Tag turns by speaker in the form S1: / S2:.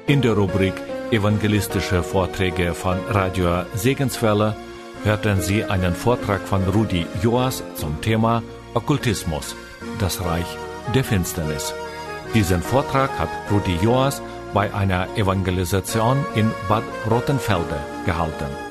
S1: In der Rubrik Evangelistische Vorträge von Radio Segenswelle hörten Sie einen Vortrag von Rudi Joas zum Thema Okkultismus, das Reich der Finsternis. Diesen Vortrag hat Rudi Joas bei einer Evangelisation in Bad Rottenfelde gehalten.